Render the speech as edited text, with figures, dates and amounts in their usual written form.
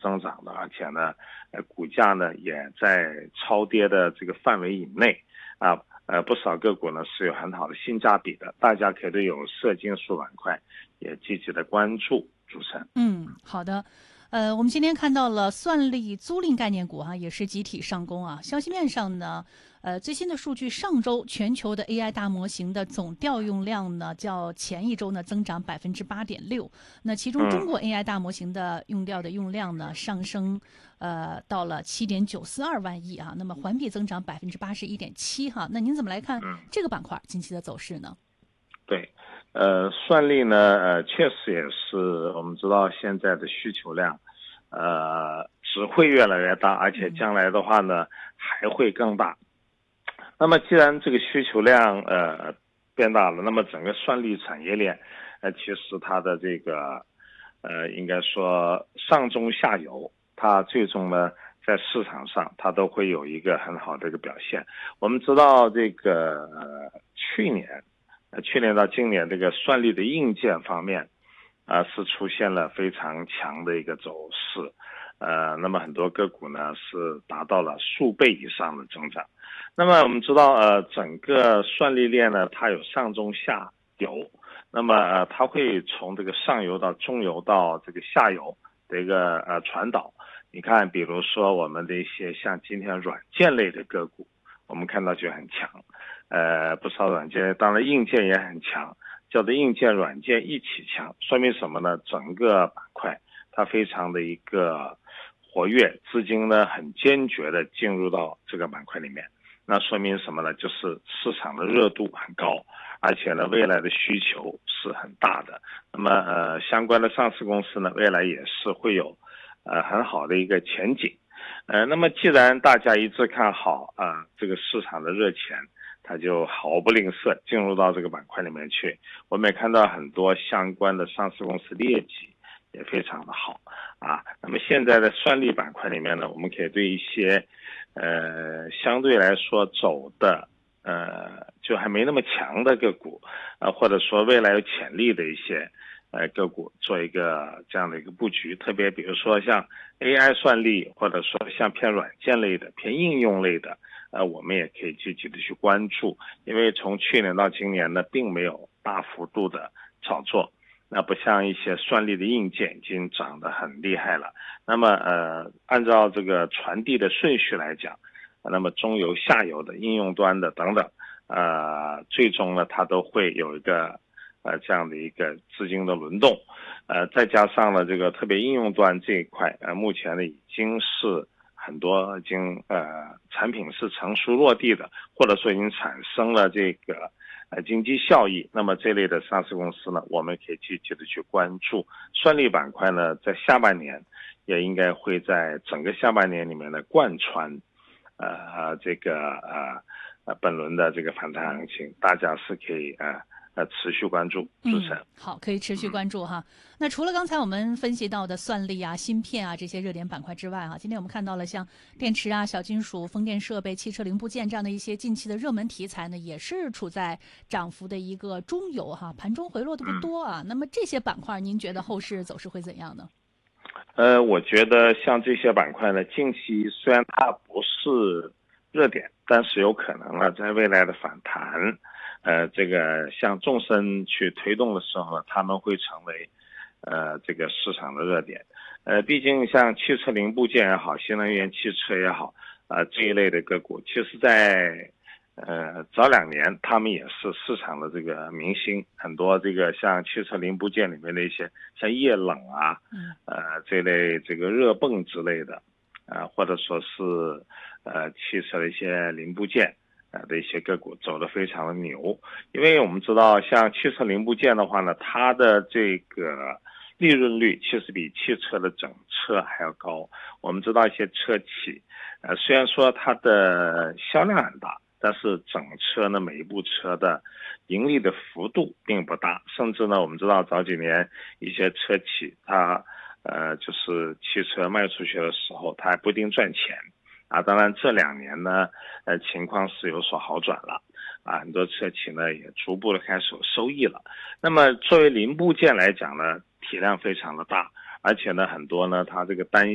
增长的，而且呢，股价呢也在超跌的这个范围以内啊。不少个股呢是有很好的性价比的，大家可以有色金属板块也积极的关注。主持人， 好的。我们今天看到了算力租赁概念股也是集体上攻啊。消息面上呢，最新的数据，上周全球的 AI 大模型的总调用量呢，较前一周呢增长8.6%。那其中中国 AI 大模型的用量呢上升，到了7.942万亿啊。那么环比增长81.7%哈。那您怎么来看这个板块近期的走势呢？ 对。算力呢，确实也是我们知道现在的需求量，只会越来越大，而且将来的话呢，还会更大。那么既然这个需求量变大了，那么整个算力产业链，其实它的这个应该说上中下游，它最终呢在市场上它都会有一个很好的一个表现。我们知道这个去年到今年这个算力的硬件方面是出现了非常强的一个走势，那么很多个股呢是达到了数倍以上的增长。那么我们知道整个算力链呢它有上中下游，那么它会从这个上游到中游到这个下游的一个传导。你看比如说我们的一些像今天软件类的个股，我们看到就很强，不少软件，当然硬件也很强，叫做硬件软件一起强，说明什么呢？整个板块它非常的一个活跃，资金呢很坚决的进入到这个板块里面，那说明什么呢？就是市场的热度很高，而且呢未来的需求是很大的。那么相关的上市公司呢，未来也是会有很好的一个前景。那么既然大家一致看好这个市场的热钱，它就毫不吝啬进入到这个板块里面去。我们也看到很多相关的上市公司业绩也非常的好啊。那么现在的算力板块里面呢，我们可以对一些相对来说走的就还没那么强的个股或者说未来有潜力的一些个股做一个这样的一个布局。特别比如说像 AI 算力，或者说像偏软件类的偏应用类的，我们也可以积极的去关注。因为从去年到今年呢并没有大幅度的炒作，那不像一些算力的硬件已经涨得很厉害了。那么按照这个传递的顺序来讲，那么中游下游的应用端的等等最终呢它都会有一个这样的一个资金的轮动，再加上了这个特别应用端这一块，目前呢已经是很多已经产品是成熟落地的，或者说已经产生了这个经济效益。那么这类的上市公司呢，我们可以积极的去关注。算力板块呢，在下半年也应该会在整个下半年里面呢贯穿这个本轮的这个反弹行情，大家是可以持续关注。主持人， 好，可以持续关注哈。那除了刚才我们分析到的算力芯片这些热点板块之外今天我们看到了像电池小金属、风电设备、汽车零部件这样的一些近期的热门题材呢，也是处在涨幅的一个中游盘中回落的不多那么这些板块，您觉得后市走势会怎样呢？ 我觉得像这些板块呢，近期虽然它不是热点，但是有可能在未来的反弹这个向纵深去推动的时候呢，他们会成为这个市场的热点。毕竟像汽车零部件也好，新能源汽车也好这一类的个股，其实在早2年他们也是市场的这个明星。很多这个像汽车零部件里面的一些像液冷这类这个热泵之类的或者说是汽车的一些零部件的一些个股走得非常的牛。因为我们知道像汽车零部件的话呢，它的这个利润率其实比汽车的整车还要高。我们知道一些车企虽然说它的销量很大，但是整车呢每一部车的盈利的幅度并不大，甚至呢我们知道早几年一些车企它就是汽车卖出去的时候它还不一定赚钱当然这2年呢情况是有所好转了很多车企呢也逐步的开始有收益了。那么作为零部件来讲呢，体量非常的大，而且呢很多呢它这个单